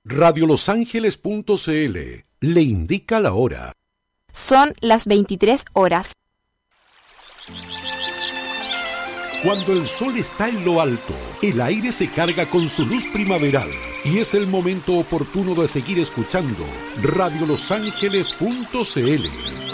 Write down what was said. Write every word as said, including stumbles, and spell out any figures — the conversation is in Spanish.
radio los ángeles punto c l le indica la hora. Son las veintitrés horas. Cuando el sol está en lo alto, el aire se carga con su luz primaveral y es el momento oportuno de seguir escuchando radio los ángeles punto c l.